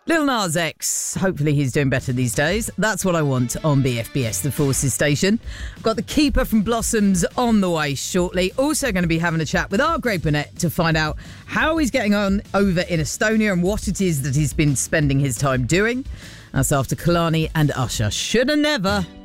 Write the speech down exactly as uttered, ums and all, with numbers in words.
Lil Nas X, hopefully he's doing better these days. That's what I want on B F B S, the Forces station. I've got the Keeper from Blossoms on the way shortly. Also going to be having a chat with our Greg Burnett to find out how he's getting on over in Estonia and what it is that he's been spending his time doing. That's after Kalani and Usher. Shoulda never.